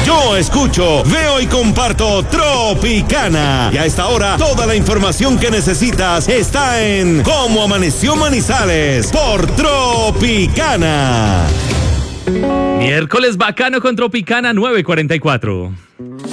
Yo escucho, veo y comparto Tropicana. Y a esta hora, toda la información que necesitas está en Cómo Amaneció Manizales por Tropicana. Miércoles bacano con Tropicana 944.